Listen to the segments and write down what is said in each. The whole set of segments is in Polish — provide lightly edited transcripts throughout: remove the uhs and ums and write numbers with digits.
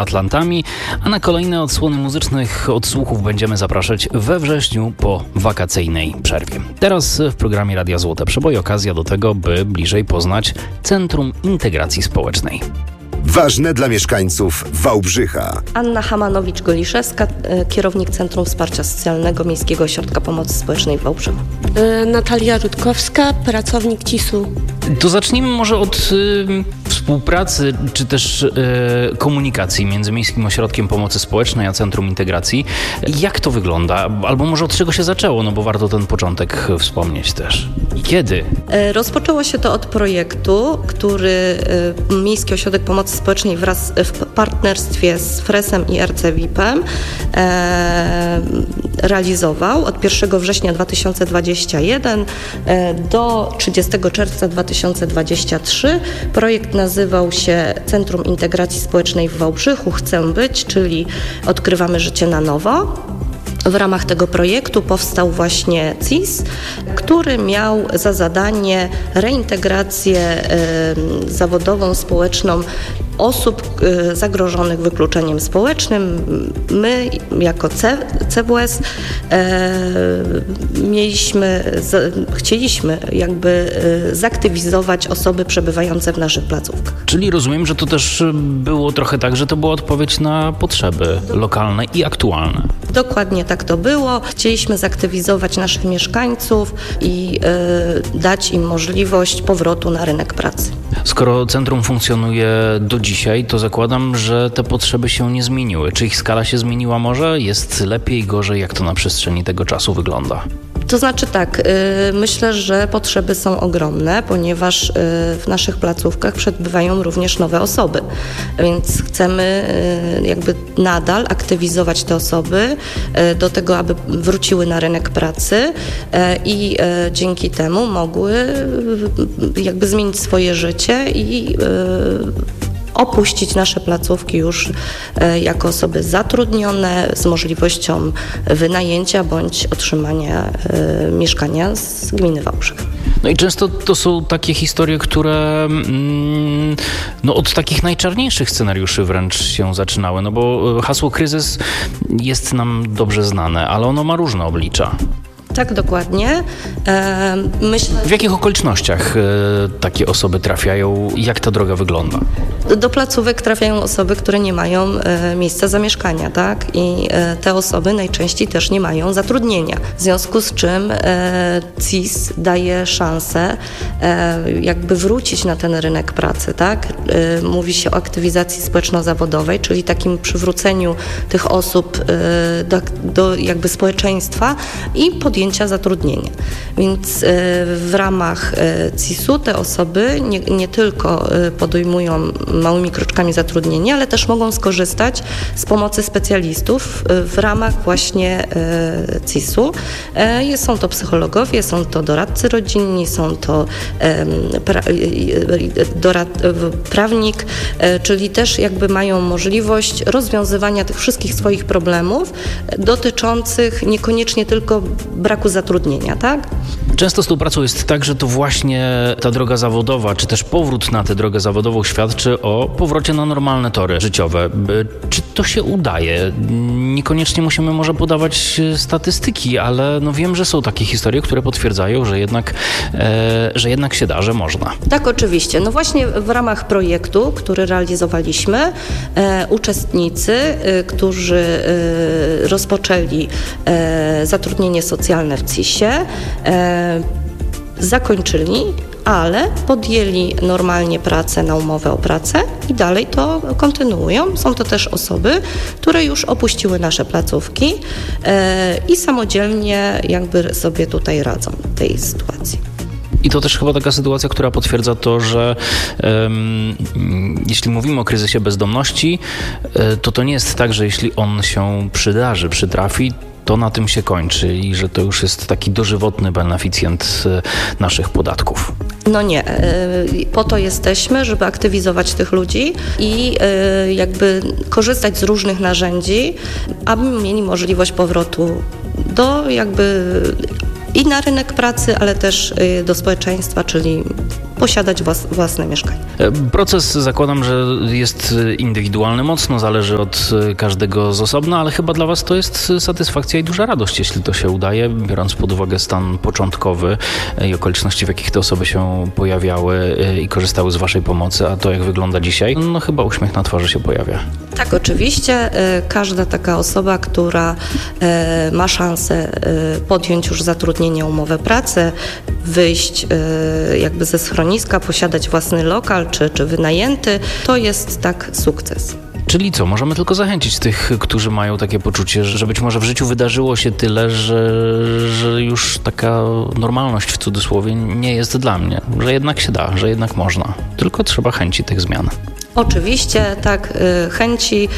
Atlantami, a na kolejne odsłony muzycznych odsłuchów będziemy zapraszać we wrześniu po wakacyjnej przerwie. Teraz w programie Radia Złote Przeboje okazja do tego, by bliżej poznać Centrum Integracji Społecznej. Ważne dla mieszkańców Wałbrzycha. Anna Hamanowicz-Goliszewska, kierownik Centrum Wsparcia Socjalnego Miejskiego Ośrodka Pomocy Społecznej w Wałbrzychu. Natalia Rutkowska, pracownik CIS-u. To zacznijmy może od współpracy, czy też komunikacji między Miejskim Ośrodkiem Pomocy Społecznej a Centrum Integracji. Jak to wygląda? Albo może od czego się zaczęło? No bo warto ten początek wspomnieć też. I kiedy? Rozpoczęło się to od projektu, który Miejski Ośrodek Pomocy Społecznej wraz w partnerstwie z FRES-em i RCWiP-em realizował od 1 września 2021 do 30 czerwca 2023. Projekt nazywał się Centrum Integracji Społecznej w Wałbrzychu Chcę być, czyli odkrywamy życie na nowo. W ramach tego projektu powstał właśnie CIS, który miał za zadanie reintegrację zawodową, mieszkańcom osób zagrożonych wykluczeniem społecznym. My jako CWS chcieliśmy jakby zaktywizować osoby przebywające w naszych placówkach. Czyli rozumiem, że to też było trochę tak, że to była odpowiedź na potrzeby lokalne i aktualne. Dokładnie tak to było. Chcieliśmy zaktywizować naszych mieszkańców i dać im możliwość powrotu na rynek pracy. Skoro centrum funkcjonuje do dzisiaj, to zakładam, że te potrzeby się nie zmieniły. Czy ich skala się zmieniła może? Jest lepiej, gorzej? Jak to na przestrzeni tego czasu wygląda? To znaczy tak, myślę, że potrzeby są ogromne, ponieważ w naszych placówkach przebywają również nowe osoby, więc chcemy jakby nadal aktywizować te osoby do tego, aby wróciły na rynek pracy i dzięki temu mogły jakby zmienić swoje życie i opuścić nasze placówki już jako osoby zatrudnione z możliwością wynajęcia bądź otrzymania mieszkania z gminy Wałbrzych. No i często to są takie historie, które od takich najczarniejszych scenariuszy wręcz się zaczynały, no bo hasło kryzys jest nam dobrze znane, ale ono ma różne oblicza. Tak, dokładnie. W jakich okolicznościach takie osoby trafiają i jak ta droga wygląda? Do placówek trafiają osoby, które nie mają miejsca zamieszkania, tak? I te osoby najczęściej też nie mają zatrudnienia. W związku z czym CIS daje szansę jakby wrócić na ten rynek pracy, tak? Mówi się o aktywizacji społeczno-zawodowej, czyli takim przywróceniu tych osób do jakby społeczeństwa i podjęcia zatrudnienia. Więc w ramach CIS-u te osoby nie tylko podejmują małymi kroczkami zatrudnienia, ale też mogą skorzystać z pomocy specjalistów w ramach właśnie CIS-u. Są to psychologowie, są to doradcy rodzinni, są to prawnik, czyli też jakby mają możliwość rozwiązywania tych wszystkich swoich problemów dotyczących niekoniecznie tylko braku zatrudnienia, tak? Często z tą pracą jest tak, że to właśnie ta droga zawodowa, czy też powrót na tę drogę zawodową świadczy o powrocie na normalne tory życiowe. Czy to się udaje? Niekoniecznie musimy może podawać statystyki, ale wiem, że są takie historie, które potwierdzają, że jednak się da, że można. Tak, oczywiście. No właśnie w ramach projektu, który realizowaliśmy, uczestnicy, którzy rozpoczęli zatrudnienie socjalne w CIS-ie, zakończyli, ale podjęli normalnie pracę na umowę o pracę i dalej to kontynuują. Są to też osoby, które już opuściły nasze placówki i samodzielnie jakby sobie tutaj radzą w tej sytuacji. I to też chyba taka sytuacja, która potwierdza to, że jeśli mówimy o kryzysie bezdomności, to nie jest tak, że jeśli on się przytrafi, to na tym się kończy i że to już jest taki dożywotny beneficjent naszych podatków. No nie. Po to jesteśmy, żeby aktywizować tych ludzi i jakby korzystać z różnych narzędzi, aby mieli możliwość powrotu do jakby i na rynek pracy, ale też do społeczeństwa, czyli posiadać własne mieszkanie. Proces zakładam, że jest indywidualny mocno, zależy od każdego z osobna, ale chyba dla Was to jest satysfakcja i duża radość, jeśli to się udaje, biorąc pod uwagę stan początkowy i okoliczności, w jakich te osoby się pojawiały i korzystały z Waszej pomocy, a to jak wygląda dzisiaj, no chyba uśmiech na twarzy się pojawia. Tak, oczywiście. Każda taka osoba, która ma szansę podjąć już zatrudnienie, umowę pracy, wyjść jakby ze schroniska, posiadać własny lokal czy wynajęty, to jest tak sukces. Czyli co, możemy tylko zachęcić tych, którzy mają takie poczucie, że być może w życiu wydarzyło się tyle, że już taka normalność w cudzysłowie nie jest dla mnie, że jednak się da, że jednak można. Tylko trzeba chęci tych zmian. Oczywiście, tak, chęci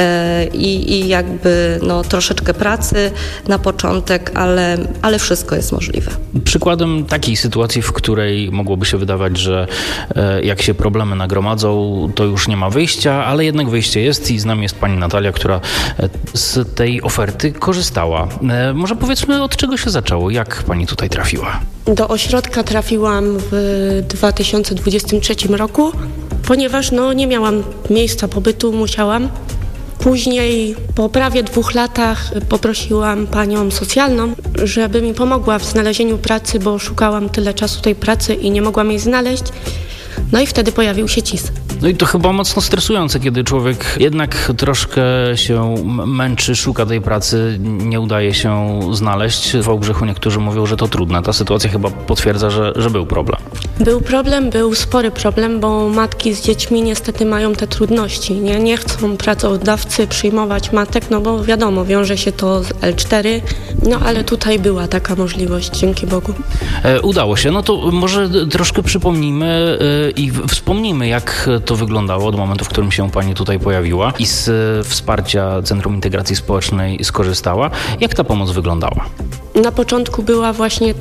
i jakby troszeczkę pracy na początek, ale wszystko jest możliwe. Przykładem takiej sytuacji, w której mogłoby się wydawać, że jak się problemy nagromadzą, to już nie ma wyjścia, ale jednak wyjście jest i z nami jest pani Natalia, która z tej oferty korzystała. Może powiedzmy, od czego się zaczęło? Jak pani tutaj trafiła? Do ośrodka trafiłam w 2023 roku, ponieważ nie miałam miejsca pobytu, musiałam. Później, po prawie 2 latach, poprosiłam panią socjalną, żeby mi pomogła w znalezieniu pracy, bo szukałam tyle czasu tej pracy i nie mogłam jej znaleźć. No i wtedy pojawił się CIS. No i to chyba mocno stresujące, kiedy człowiek jednak troszkę się męczy, szuka tej pracy, nie udaje się znaleźć. W Wałbrzychu niektórzy mówią, że to trudne. Ta sytuacja chyba potwierdza, że był problem. Był spory problem, bo matki z dziećmi niestety mają te trudności. Nie chcą pracodawcy przyjmować matek, bo wiadomo, wiąże się to z L4, ale tutaj była taka możliwość, dzięki Bogu. Udało się. No to może troszkę przypomnijmy i wspomnijmy, jak to wyglądało od momentu, w którym się pani tutaj pojawiła i z wsparcia Centrum Integracji Społecznej skorzystała. Jak ta pomoc wyglądała? Na początku była właśnie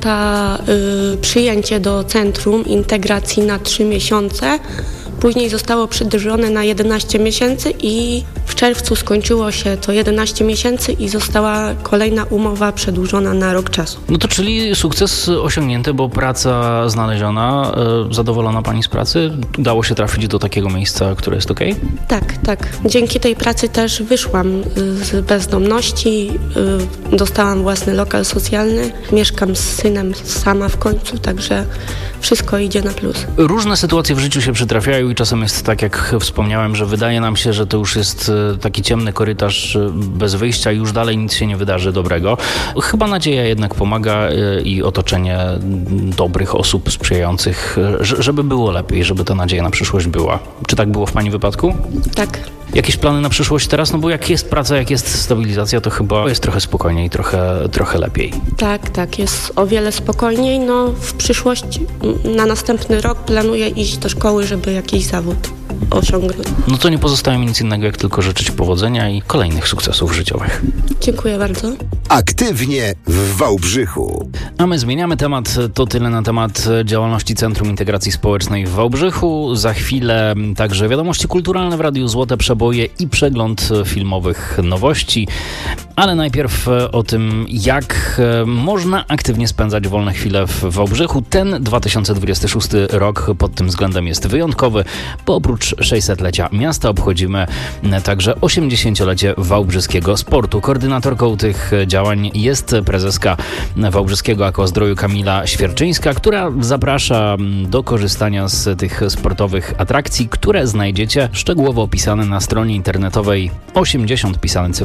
przyjęcie do Centrum Integracji na 3 miesiące. Później zostało przedłużone na 11 miesięcy i w czerwcu skończyło się to 11 miesięcy i została kolejna umowa przedłużona na rok czasu. No to czyli sukces osiągnięty, bo praca znaleziona. Zadowolona pani z pracy? Udało się trafić do takiego miejsca, które jest okej? Tak. Dzięki tej pracy też wyszłam z bezdomności, dostałam własny lokal socjalny, mieszkam z synem sama w końcu, także wszystko idzie na plus. Różne sytuacje w życiu się przytrafiają i czasem jest tak, jak wspomniałem, że wydaje nam się, że to już jest taki ciemny korytarz bez wyjścia i już dalej nic się nie wydarzy dobrego. Chyba nadzieja jednak pomaga i otoczenie dobrych osób sprzyjających, żeby było lepiej, żeby ta nadzieja na przyszłość była. Czy tak było w pani wypadku? Tak. Jakieś plany na przyszłość teraz? No bo jak jest praca, jak jest stabilizacja, to chyba jest trochę spokojniej, trochę lepiej. Tak, jest o wiele spokojniej. W przyszłości, na następny rok planuję iść do szkoły, żeby jakiś zawód osiągnąć. No to nie pozostaje mi nic innego, jak tylko życzyć powodzenia i kolejnych sukcesów życiowych. Dziękuję bardzo. Aktywnie w Wałbrzychu. A my zmieniamy temat. To tyle na temat działalności Centrum Integracji Społecznej w Wałbrzychu. Za chwilę także wiadomości kulturalne w Radiu Złote Przeboje i przegląd filmowych nowości. Ale najpierw o tym, jak można aktywnie spędzać wolne chwile w Wałbrzychu. Ten 2026 rok pod tym względem jest wyjątkowy, bo oprócz 600-lecia miasta obchodzimy także 80-lecie wałbrzyskiego sportu. Koordynatorką tych działań jest prezeska Wałbrzyskiego Aquazdroju Kamila Świerczyńska, która zaprasza do korzystania z tych sportowych atrakcji, które znajdziecie szczegółowo opisane na stronie internetowej 80 pisane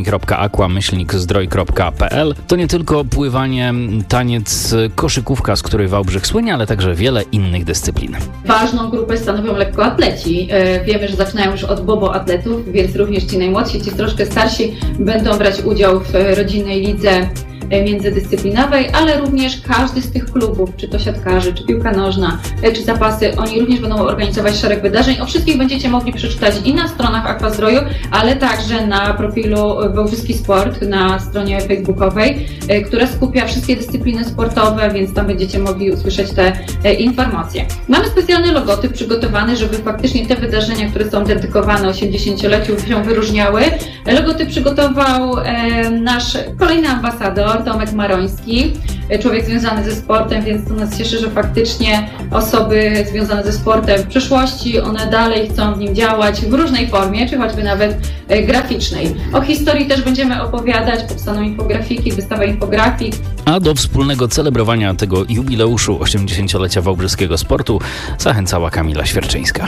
cyferkami.aqua-zdroj.pl. To nie tylko pływanie, taniec, koszykówka, z której Wałbrzych słynie, ale także wiele innych dyscyplin. Ważną grupę stanowią lekkoatleci. Wiemy, że zaczynają już od boboatletów, więc również ci najmłodsi, ci troszkę starsi będą brać udział w rodzinnej lidze międzydyscyplinowej, ale również każdy z tych klubów, czy to siatkarzy, czy piłka nożna, czy zapasy, oni również będą organizować szereg wydarzeń. O wszystkich będziecie mogli przeczytać i na stronach Aquazdroju, ale także na profilu Wałbrzyski Sport na stronie facebookowej, która skupia wszystkie dyscypliny sportowe, więc tam będziecie mogli usłyszeć te informacje. Mamy specjalny logotyp przygotowany, żeby faktycznie te wydarzenia, które są dedykowane 80-leciu się wyróżniały. Logotyp przygotował nasz kolejny ambasador, Tomek Maroński. człowiek związany ze sportem, więc to nas cieszy, że faktycznie osoby związane ze sportem w przeszłości, one dalej chcą w nim działać w różnej formie, czy choćby nawet graficznej. O historii też będziemy opowiadać, powstaną infografiki, wystawa infografik. A do wspólnego celebrowania tego jubileuszu 80-lecia wałbrzyskiego sportu zachęcała Kamila Świerczyńska.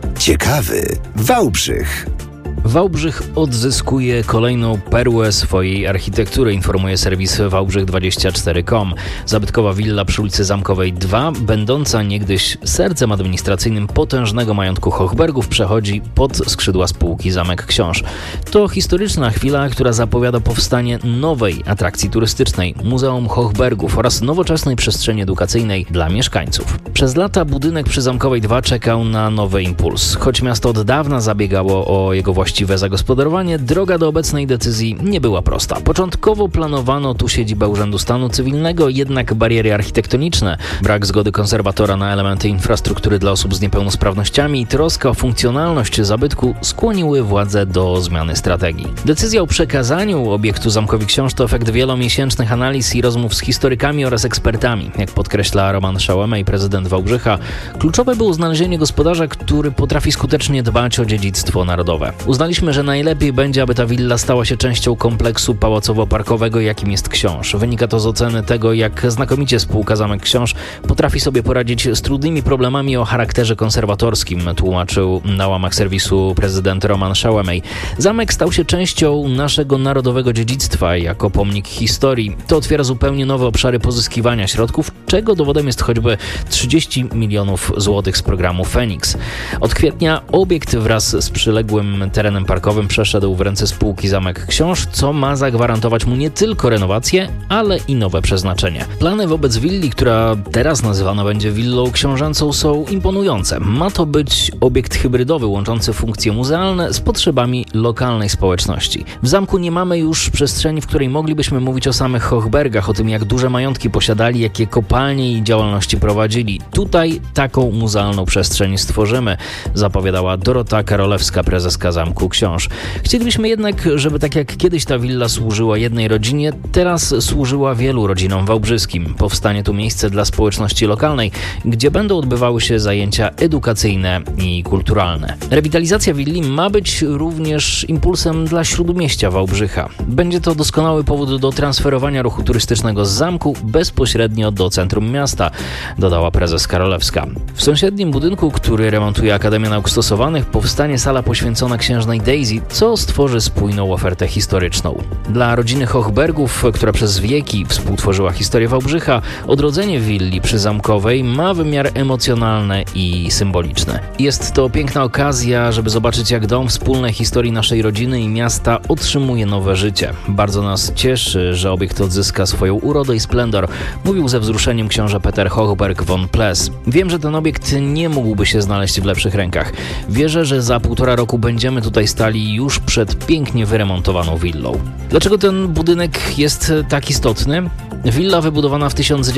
Ciekawy Wałbrzych. Wałbrzych odzyskuje kolejną perłę swojej architektury, informuje serwis wałbrzych24.com. Zabytkowa willa przy ulicy Zamkowej 2, będąca niegdyś sercem administracyjnym potężnego majątku Hochbergów, przechodzi pod skrzydła spółki Zamek Książ. To historyczna chwila, która zapowiada powstanie nowej atrakcji turystycznej, Muzeum Hochbergów oraz nowoczesnej przestrzeni edukacyjnej dla mieszkańców. Przez lata budynek przy Zamkowej 2 czekał na nowy impuls. Choć miasto od dawna zabiegało o jego właściwe zagospodarowanie, droga do obecnej decyzji nie była prosta. Początkowo planowano tu siedzibę Urzędu Stanu Cywilnego, jednak bariery architektoniczne, brak zgody konserwatora na elementy infrastruktury dla osób z niepełnosprawnościami i troska o funkcjonalność zabytku skłoniły władze do zmiany strategii. Decyzja o przekazaniu obiektu Zamkowi Książ to efekt wielomiesięcznych analiz i rozmów z historykami oraz ekspertami. Jak podkreśla Roman Szałemej, prezydent Wałbrzycha, kluczowe było znalezienie gospodarza, który potrafi skutecznie dbać o dziedzictwo narodowe. Uznaliśmy, że najlepiej będzie, aby ta willa stała się częścią kompleksu pałacowo-parkowego, jakim jest Książ. Wynika to z oceny tego, jak znakomicie spółka Zamek Książ potrafi sobie poradzić z trudnymi problemami o charakterze konserwatorskim, tłumaczył na łamach serwisu prezydent Roman Szałemej. Zamek stał się częścią naszego narodowego dziedzictwa jako pomnik historii. To otwiera zupełnie nowe obszary pozyskiwania środków, czego dowodem jest choćby 30 milionów złotych z programu Feniks. Od kwietnia obiekt wraz z przyległym terenem parkowym przeszedł w ręce spółki Zamek Książ, co ma zagwarantować mu nie tylko renowację, ale i nowe przeznaczenie. Plany wobec willi, która teraz nazywana będzie willą książęcą, są imponujące. Ma to być obiekt hybrydowy łączący funkcje muzealne z potrzebami lokalnej społeczności. W zamku nie mamy już przestrzeni, w której moglibyśmy mówić o samych Hochbergach, o tym jak duże majątki posiadali, jakie kopalnie i działalności prowadzili. Tutaj taką muzealną przestrzeń stworzymy, zapowiadała Dorota Karolewska, prezeska Zamku Książ. Chcielibyśmy jednak, żeby tak jak kiedyś ta willa służyła jednej rodzinie, teraz służyła wielu rodzinom wałbrzyskim. Powstanie tu miejsce dla społeczności lokalnej, gdzie będą odbywały się zajęcia edukacyjne i kulturalne. Rewitalizacja willi ma być również impulsem dla śródmieścia Wałbrzycha. Będzie to doskonały powód do transferowania ruchu turystycznego z zamku bezpośrednio do centrum miasta, dodała prezes Karolewska. W sąsiednim budynku, który remontuje Akademia Nauk Stosowanych, powstanie sala poświęcona księżnej Daisy, co stworzy spójną ofertę historyczną. Dla rodziny Hochbergów, która przez wieki współtworzyła historię Wałbrzycha, odrodzenie willi przy Zamkowej ma wymiar emocjonalny i symboliczny. Jest to piękna okazja, żeby zobaczyć, jak dom wspólnej historii naszej rodziny i miasta otrzymuje nowe życie. Bardzo nas cieszy, że obiekt odzyska swoją urodę i splendor, mówił ze wzruszeniem książę Peter Hochberg von Ples. Wiem, że ten obiekt nie mógłby się znaleźć w lepszych rękach. Wierzę, że za 1,5 roku będziemy tutaj stali już przed pięknie wyremontowaną willą. Dlaczego ten budynek jest tak istotny? Willa wybudowana w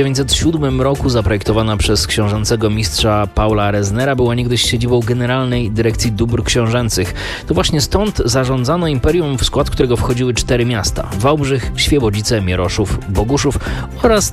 1907 roku, zaprojektowana przez książęcego mistrza Paula Reznera, była niegdyś siedzibą Generalnej Dyrekcji Dóbr Książęcych. To właśnie stąd zarządzano imperium, w skład którego wchodziły 4 miasta: Wałbrzych, Świebodzice, Mieroszów, Boguszów oraz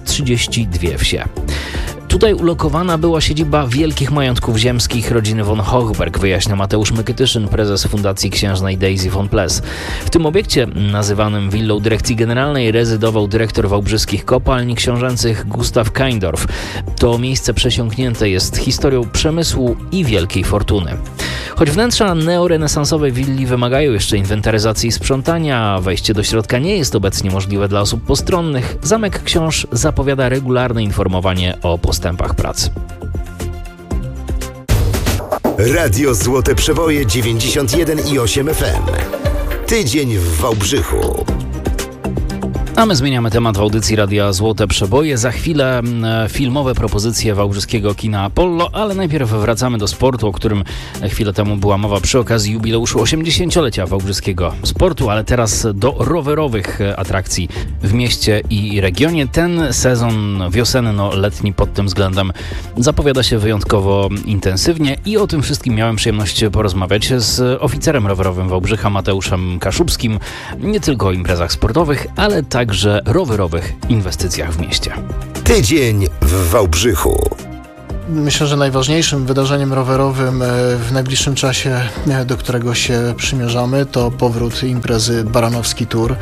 32 wsie. Tutaj ulokowana była siedziba wielkich majątków ziemskich rodziny von Hochberg, wyjaśnia Mateusz Mykytyszyn, prezes Fundacji Księżnej Daisy von Ples. W tym obiekcie, nazywanym willą Dyrekcji Generalnej, rezydował dyrektor wałbrzyskich kopalni książęcych Gustav Keindorf. To miejsce przesiąknięte jest historią przemysłu i wielkiej fortuny. Choć wnętrza neorenesansowej willi wymagają jeszcze inwentaryzacji i sprzątania, a wejście do środka nie jest obecnie możliwe dla osób postronnych, Zamek Książ zapowiada regularne informowanie o postępach prac. Radio Złote Przeboje 91,8 FM. Tydzień w Wałbrzychu. A my zmieniamy temat w audycji Radia Złote Przeboje. Za chwilę filmowe propozycje wałbrzyskiego kina Apollo, ale najpierw wracamy do sportu, o którym chwilę temu była mowa przy okazji jubileuszu 80-lecia wałbrzyskiego sportu, ale teraz do rowerowych atrakcji w mieście i regionie. Ten sezon wiosenno-letni pod tym względem zapowiada się wyjątkowo intensywnie i o tym wszystkim miałem przyjemność porozmawiać z oficerem rowerowym Wałbrzycha Mateuszem Kaszubskim. Nie tylko o imprezach sportowych, ale także także rowerowych inwestycjach w mieście. Tydzień w Wałbrzychu. Myślę, że najważniejszym wydarzeniem rowerowym w najbliższym czasie, do którego się przymierzamy, to powrót imprezy Baranowski Tour,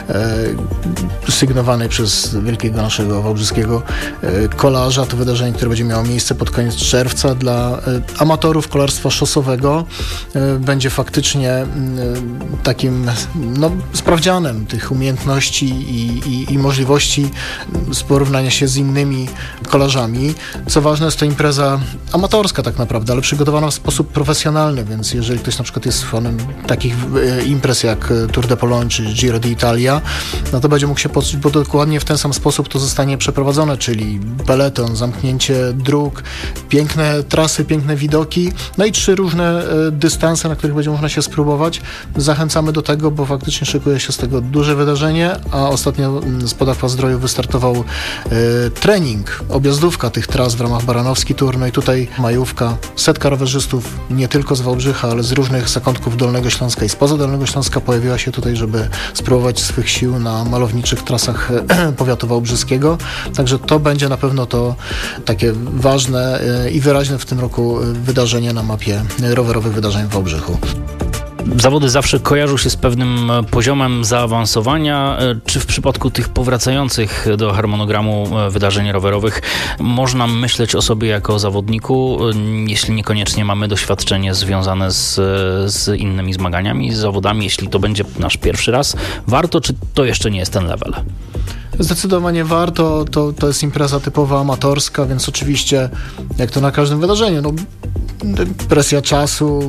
sygnowanej przez wielkiego naszego wałbrzyskiego kolarza. To wydarzenie, które będzie miało miejsce pod koniec czerwca. Dla amatorów kolarstwa szosowego będzie faktycznie takim sprawdzianem tych umiejętności i możliwości z porównania się z innymi kolarzami. Co ważne, jest to impreza amatorska tak naprawdę, ale przygotowana w sposób profesjonalny, więc jeżeli ktoś na przykład jest fanem takich imprez jak Tour de Pologne czy Giro d'Italia, no to będzie mógł się poczuć, bo dokładnie w ten sam sposób to zostanie przeprowadzone, czyli peleton, zamknięcie dróg, piękne trasy, piękne widoki, no i 3 różne dystanse, na których będzie można się spróbować. Zachęcamy do tego, bo faktycznie szykuje się z tego duże wydarzenie, a ostatnio z Podawła Zdroju wystartował trening, objazdówka tych tras w ramach Baranowski Tour, no i tutaj majówka, 100 rowerzystów nie tylko z Wałbrzycha, ale z różnych zakątków Dolnego Śląska i spoza Dolnego Śląska pojawiła się tutaj, żeby spróbować swych sił na malowniczych trasach powiatu wałbrzyskiego. Także to będzie na pewno to takie ważne i wyraźne w tym roku wydarzenie na mapie rowerowych wydarzeń w Wałbrzychu. Zawody zawsze kojarzą się z pewnym poziomem zaawansowania. Czy w przypadku tych powracających do harmonogramu wydarzeń rowerowych można myśleć o sobie jako o zawodniku, jeśli niekoniecznie mamy doświadczenie związane z innymi zmaganiami, z zawodami, jeśli to będzie nasz pierwszy raz? Warto, czy to jeszcze nie jest ten level? Zdecydowanie warto, to jest impreza typowo amatorska, więc oczywiście jak to na każdym wydarzeniu, presja czasu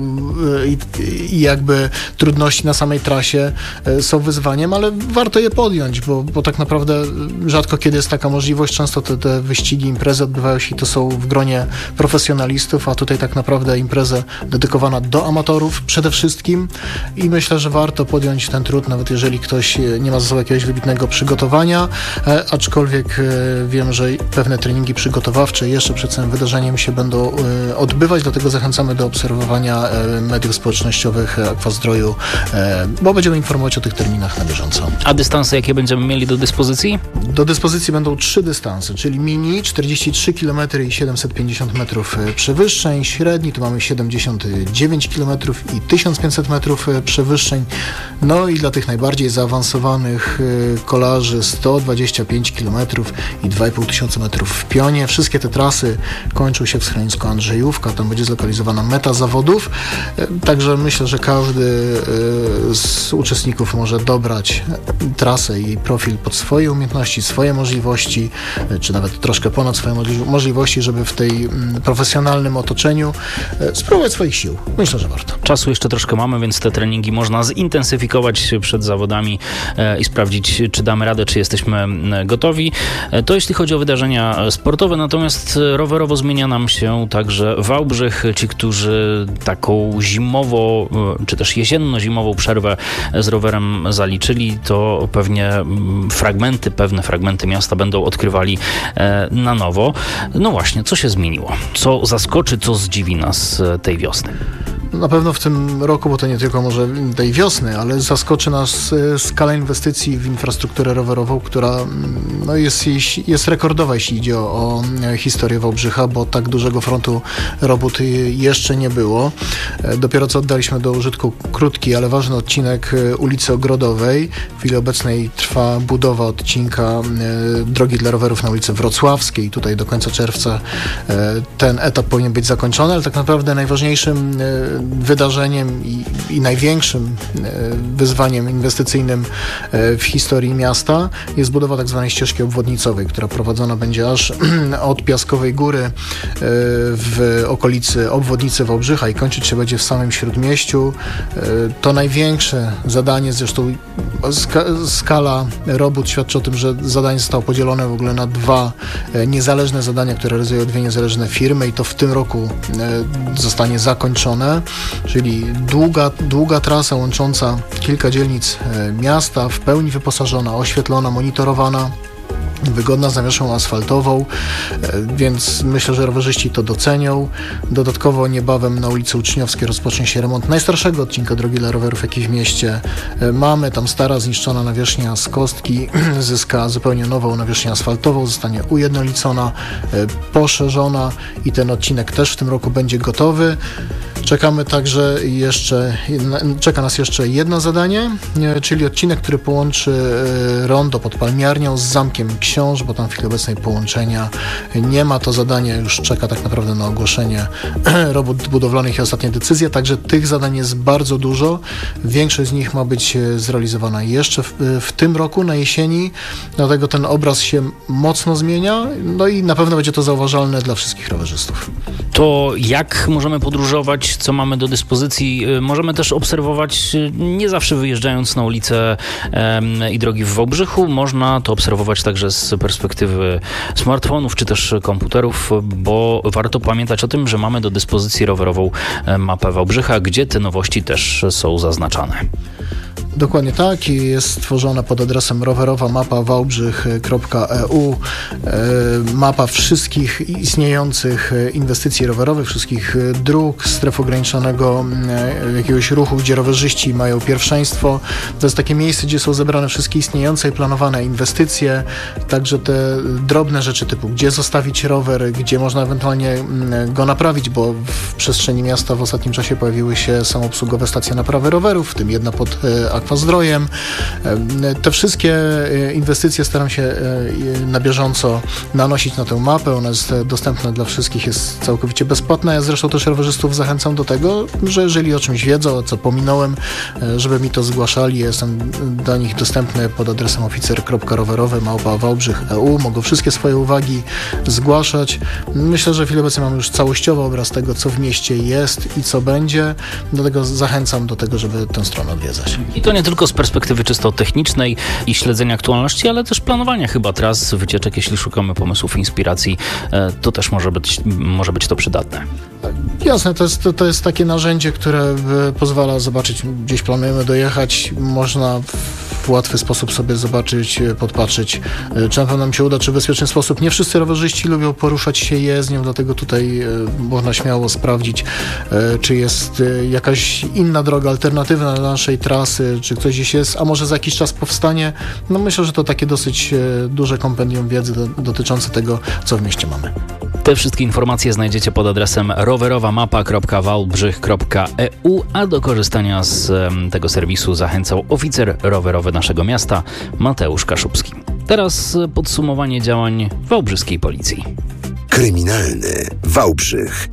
i jakby trudności na samej trasie są wyzwaniem, ale warto je podjąć, bo tak naprawdę rzadko kiedy jest taka możliwość. Często te wyścigi, imprezy odbywają się i to są w gronie profesjonalistów, a tutaj tak naprawdę impreza dedykowana do amatorów przede wszystkim i myślę, że warto podjąć ten trud, nawet jeżeli ktoś nie ma za sobą jakiegoś wybitnego przygotowania, aczkolwiek wiem, że pewne treningi przygotowawcze jeszcze przed całym wydarzeniem się będą odbywać, dlatego zachęcamy do obserwowania mediów społecznościowych Aquazdroju, bo będziemy informować o tych terminach na bieżąco. A dystanse jakie będziemy mieli do dyspozycji? Do dyspozycji będą 3 dystanse, czyli mini 43 km i 750 metrów przewyższeń, średni to mamy 79 km i 1500 metrów przewyższeń, no i dla tych najbardziej zaawansowanych kolarzy 125 km i 2500 metrów w pionie. Wszystkie te trasy kończą się w schronisku Andrzejówka, tam będzie zlokalizowana meta zawodów, także myślę, że każdy z uczestników może dobrać trasę i profil pod swoje umiejętności, swoje możliwości, czy nawet troszkę ponad swoje możliwości, żeby w tej profesjonalnym otoczeniu spróbować swoich sił. Myślę, że warto. Czasu jeszcze troszkę mamy, więc te treningi można zintensyfikować przed zawodami i sprawdzić, czy damy radę, czy jesteśmy gotowi. To jeśli chodzi o wydarzenia sportowe, natomiast rowerowo zmienia nam się także Wałbrzych. Ci, którzy taką zimowo, czy też jesienno-zimową przerwę z rowerem zaliczyli, to pewnie pewne fragmenty miasta będą odkrywali na nowo. No właśnie, co się zmieniło? Co zaskoczy, co zdziwi nas tej wiosny? Na pewno w tym roku, bo to nie tylko może tej wiosny, ale zaskoczy nas skala inwestycji w infrastrukturę rowerową, która jest rekordowa, jeśli idzie o historię Wałbrzycha, bo tak dużego frontu robót jeszcze nie było. Dopiero co oddaliśmy do użytku krótki, ale ważny odcinek ulicy Ogrodowej. W chwili obecnej trwa budowa odcinka drogi dla rowerów na ulicy Wrocławskiej. Tutaj do końca czerwca ten etap powinien być zakończony, ale tak naprawdę najważniejszym wydarzeniem i największym wyzwaniem inwestycyjnym w historii miasta jest budowa tak zwanej ścieżki obwodnicowej, która prowadzona będzie aż od Piaskowej Góry w okolicy obwodnicy Wałbrzycha i kończyć się będzie w samym Śródmieściu. To największe zadanie, zresztą skala robót świadczy o tym, że zadanie zostało podzielone w ogóle na 2 niezależne zadania, które realizują 2 niezależne firmy i to w tym roku zostanie zakończone, czyli długa trasa łącząca kilka dzielnic miasta, w pełni wyposażona, oświetlona, monitorowana. wygodna, z nawierzchnią asfaltową, więc myślę, że rowerzyści to docenią. Dodatkowo niebawem na ulicy Uczniowskiej rozpocznie się remont najstarszego odcinka drogi dla rowerów, jaki w mieście mamy. Tam stara, zniszczona nawierzchnia z kostki zyska zupełnie nową nawierzchnię asfaltową, zostanie ujednolicona, poszerzona i ten odcinek też w tym roku będzie gotowy. Czeka nas jeszcze jedno zadanie, czyli odcinek, który połączy rondo pod Palmiarnią z Zamkiem Książ, bo tam w chwili obecnej połączenia nie ma. To zadanie już czeka tak naprawdę na ogłoszenie robót budowlanych i ostatnie decyzje, także tych zadań jest bardzo dużo. Większość z nich ma być zrealizowana jeszcze w tym roku, na jesieni, dlatego ten obraz się mocno zmienia, no i na pewno będzie to zauważalne dla wszystkich rowerzystów. To jak możemy podróżować, co mamy do dyspozycji? Możemy też obserwować, nie zawsze wyjeżdżając na ulicę i drogi w Wałbrzychu, można to obserwować także z perspektywy smartfonów czy też komputerów, bo warto pamiętać o tym, że mamy do dyspozycji rowerową mapę Wałbrzycha, gdzie te nowości też są zaznaczane. Dokładnie tak, i jest stworzona pod adresem rowerowamapawałbrzych.eu mapa wszystkich istniejących inwestycji rowerowych, wszystkich dróg, stref ograniczonego jakiegoś ruchu, gdzie rowerzyści mają pierwszeństwo. To jest takie miejsce, gdzie są zebrane wszystkie istniejące i planowane inwestycje, także te drobne rzeczy typu gdzie zostawić rower, gdzie można ewentualnie go naprawić, bo w przestrzeni miasta w ostatnim czasie pojawiły się samoobsługowe stacje naprawy rowerów, w tym jedna pod Akwazdrojem. Te wszystkie inwestycje staram się na bieżąco nanosić na tę mapę. Ona jest dostępna dla wszystkich, jest całkowicie bezpłatna. Ja zresztą też rowerzystów zachęcam do tego, że jeżeli o czymś wiedzą, co pominąłem, żeby mi to zgłaszali. Ja jestem dla nich dostępny pod adresem oficer.rowerowy@wałbrzych.eu. Mogą wszystkie swoje uwagi zgłaszać. Myślę, że w chwili obecnej mamy już całościowy obraz tego, co w mieście jest i co będzie. Dlatego zachęcam do tego, żeby tę stronę odwiedzać. I to nie tylko z perspektywy czysto technicznej i śledzenia aktualności, ale też planowania chyba tras, wycieczek, jeśli szukamy pomysłów, inspiracji, to też może być to przydatne. Jasne, to jest takie narzędzie, które pozwala zobaczyć, gdzieś planujemy dojechać, można w łatwy sposób sobie zobaczyć, podpatrzeć, czy na pewno nam się uda, czy w bezpieczny sposób. Nie wszyscy rowerzyści lubią poruszać się jezdnią, dlatego tutaj można śmiało sprawdzić, czy jest jakaś inna droga alternatywna dla naszej trasy, czy ktoś gdzieś jest, a może za jakiś czas powstanie. No myślę, że to takie dosyć duże kompendium wiedzy dotyczące tego, co w mieście mamy. Te wszystkie informacje znajdziecie pod adresem rowerowamapa.wałbrzych.eu, a do korzystania z tego serwisu zachęcał oficer rowerowy naszego miasta Mateusz Kaszubski. Teraz podsumowanie działań wałbrzyskiej policji. Kryminalny Wałbrzych.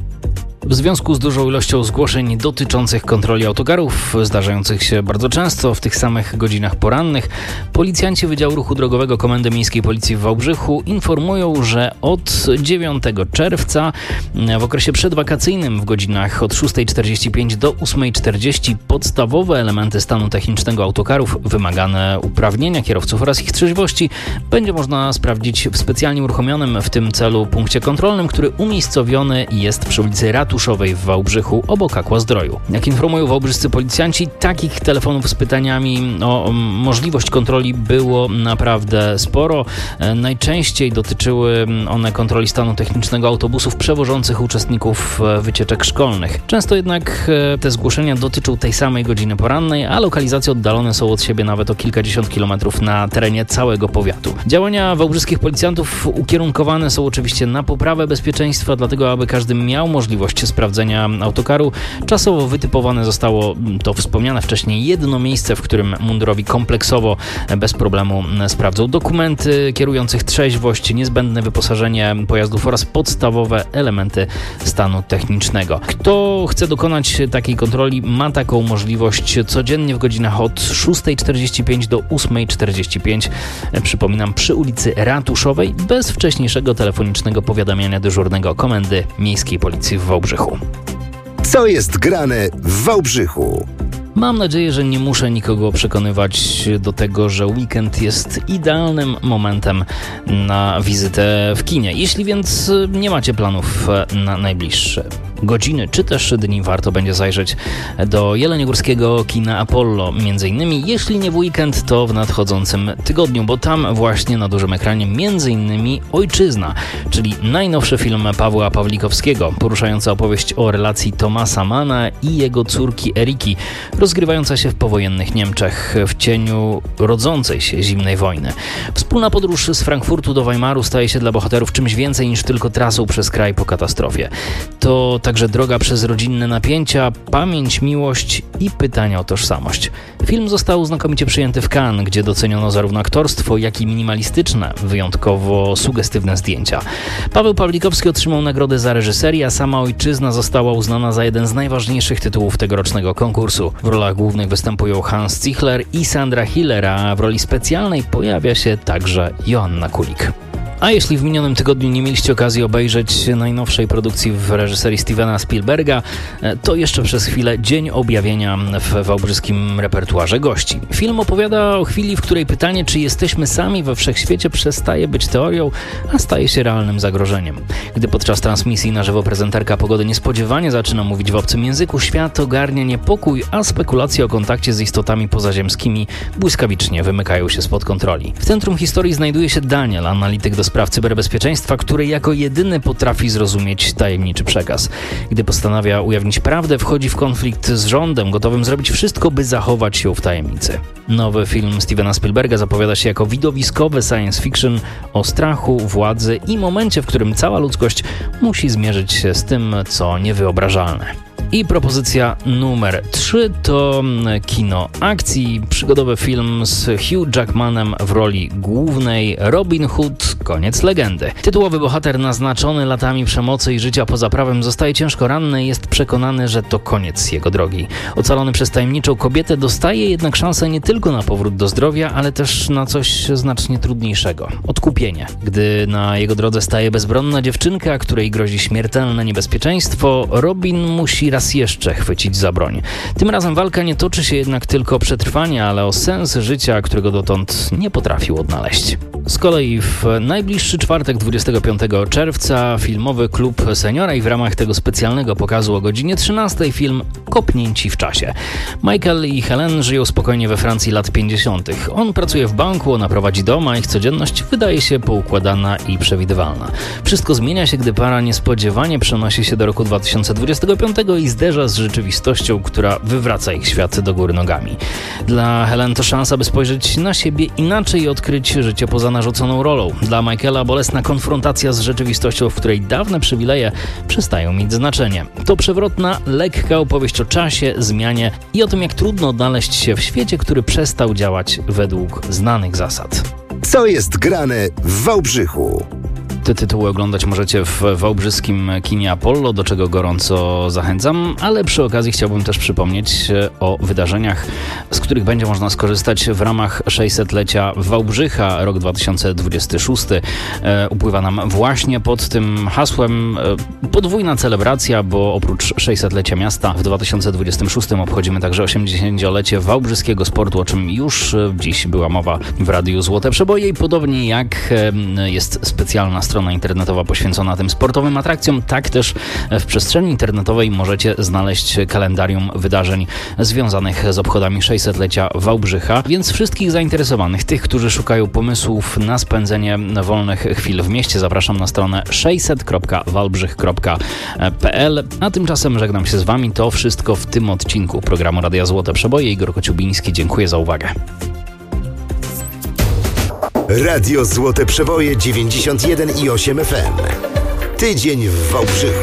W związku z dużą ilością zgłoszeń dotyczących kontroli autokarów, zdarzających się bardzo często w tych samych godzinach porannych, policjanci Wydziału Ruchu Drogowego Komendy Miejskiej Policji w Wałbrzychu informują, że od 9 czerwca w okresie przedwakacyjnym w godzinach od 6:45 do 8:40 podstawowe elementy stanu technicznego autokarów, wymagane uprawnienia kierowców oraz ich trzeźwości będzie można sprawdzić w specjalnie uruchomionym w tym celu punkcie kontrolnym, który umiejscowiony jest przy ulicy Ratuszowej w Wałbrzychu obok Akwazdroju. Jak informują wałbrzyscy policjanci, takich telefonów z pytaniami o możliwość kontroli było naprawdę sporo. Najczęściej dotyczyły one kontroli stanu technicznego autobusów przewożących uczestników wycieczek szkolnych. Często jednak te zgłoszenia dotyczą tej samej godziny porannej, a lokalizacje oddalone są od siebie nawet o kilkadziesiąt kilometrów na terenie całego powiatu. Działania wałbrzyskich policjantów ukierunkowane są oczywiście na poprawę bezpieczeństwa, dlatego aby każdy miał możliwość sprawdzenia autokaru. Czasowo wytypowane zostało to wspomniane wcześniej jedno miejsce, w którym mundurowi kompleksowo, bez problemu sprawdzą dokumenty kierujących, trzeźwość, niezbędne wyposażenie pojazdów oraz podstawowe elementy stanu technicznego. Kto chce dokonać takiej kontroli, ma taką możliwość codziennie w godzinach od 6:45 do 8:45. Przypominam, przy ulicy Ratuszowej, bez wcześniejszego telefonicznego powiadamiania dyżurnego Komendy Miejskiej Policji w Wałbrzychu. Co jest grane w Wałbrzychu? Mam nadzieję, że nie muszę nikogo przekonywać do tego, że weekend jest idealnym momentem na wizytę w kinie. Jeśli więc nie macie planów na najbliższe godziny czy też dni warto będzie zajrzeć do jeleniogórskiego kina Apollo. Między innymi, jeśli nie w weekend, to w nadchodzącym tygodniu, bo tam właśnie na dużym ekranie między innymi Ojczyzna, czyli najnowszy film Pawła Pawlikowskiego, poruszający opowieść o relacji Thomasa Manna i jego córki Eriki, rozgrywająca się w powojennych Niemczech w cieniu rodzącej się zimnej wojny. Wspólna podróż z Frankfurtu do Weimaru staje się dla bohaterów czymś więcej niż tylko trasą przez kraj po katastrofie. To także droga przez rodzinne napięcia, pamięć, miłość i pytania o tożsamość. Film został znakomicie przyjęty w Cannes, gdzie doceniono zarówno aktorstwo, jak i minimalistyczne, wyjątkowo sugestywne zdjęcia. Paweł Pawlikowski otrzymał nagrodę za reżyserię, a sama Ojczyzna została uznana za jeden z najważniejszych tytułów tegorocznego konkursu. W rolach głównych występują Hans Zichler i Sandra Hiller, a w roli specjalnej pojawia się także Joanna Kulik. A jeśli w minionym tygodniu nie mieliście okazji obejrzeć najnowszej produkcji w reżyserii Stevena Spielberga, to jeszcze przez chwilę Dzień Objawienia w wałbrzyskim repertuarze gości. Film opowiada o chwili, w której pytanie, czy jesteśmy sami we wszechświecie, przestaje być teorią, a staje się realnym zagrożeniem. Gdy podczas transmisji na żywo prezenterka pogody niespodziewanie zaczyna mówić w obcym języku, świat ogarnia niepokój, a spekulacje o kontakcie z istotami pozaziemskimi błyskawicznie wymykają się spod kontroli. W centrum historii znajduje się Daniel, analityk do spraw cyberbezpieczeństwa, który jako jedyny potrafi zrozumieć tajemniczy przekaz. Gdy postanawia ujawnić prawdę, wchodzi w konflikt z rządem, gotowym zrobić wszystko, by zachować ją w tajemnicy. Nowy film Stevena Spielberga zapowiada się jako widowiskowy science fiction o strachu, władzy i momencie, w którym cała ludzkość musi zmierzyć się z tym, co niewyobrażalne. I propozycja numer 3 to kino akcji, przygodowy film z Hugh Jackmanem w roli głównej, Robin Hood, koniec legendy. Tytułowy bohater naznaczony latami przemocy i życia poza prawem zostaje ciężko ranny i jest przekonany, że to koniec jego drogi. Ocalony przez tajemniczą kobietę dostaje jednak szansę nie tylko na powrót do zdrowia, ale też na coś znacznie trudniejszego – odkupienie. Gdy na jego drodze staje bezbronna dziewczynka, której grozi śmiertelne niebezpieczeństwo, Robin musi raz jeszcze chwycić za broń. Tym razem walka nie toczy się jednak tylko o przetrwanie, ale o sens życia, którego dotąd nie potrafił odnaleźć. Z kolei w najbliższy czwartek, 25 czerwca, filmowy klub Seniora i w ramach tego specjalnego pokazu o godzinie 13 film Kopnięci w czasie. Michael i Helen żyją spokojnie we Francji lat 50. On pracuje w banku, ona prowadzi dom, a ich codzienność wydaje się poukładana i przewidywalna. Wszystko zmienia się, gdy para niespodziewanie przenosi się do roku 2025 i zderza z rzeczywistością, która wywraca ich świat do góry nogami. Dla Helen to szansa, by spojrzeć na siebie inaczej i odkryć życie poza narzuconą rolą. Dla Michaela bolesna konfrontacja z rzeczywistością, w której dawne przywileje przestają mieć znaczenie. To przewrotna, lekka opowieść o czasie, zmianie i o tym, jak trudno odnaleźć się w świecie, który przestał działać według znanych zasad. Co jest grane w Wałbrzychu? Te tytuły oglądać możecie w wałbrzyskim kinie Apollo, do czego gorąco zachęcam, ale przy okazji chciałbym też przypomnieć o wydarzeniach, z których będzie można skorzystać w ramach 600-lecia Wałbrzycha. Rok 2026 upływa nam właśnie pod tym hasłem podwójna celebracja, bo oprócz 600-lecia miasta w 2026 obchodzimy także 80-lecie wałbrzyskiego sportu, o czym już dziś była mowa w Radiu Złote Przeboje i podobnie jak jest specjalna strona internetowa poświęcona tym sportowym atrakcjom, tak też w przestrzeni internetowej możecie znaleźć kalendarium wydarzeń związanych z obchodami 600-lecia Wałbrzycha, więc wszystkich zainteresowanych, tych, którzy szukają pomysłów na spędzenie wolnych chwil w mieście, zapraszam na stronę 600.walbrzych.pl, a tymczasem żegnam się z Wami. To wszystko w tym odcinku programu Radia Złote Przeboje. Igor Kociubiński, dziękuję za uwagę. Radio Złote Przeboje 91,8 FM. Tydzień w Wałbrzychu.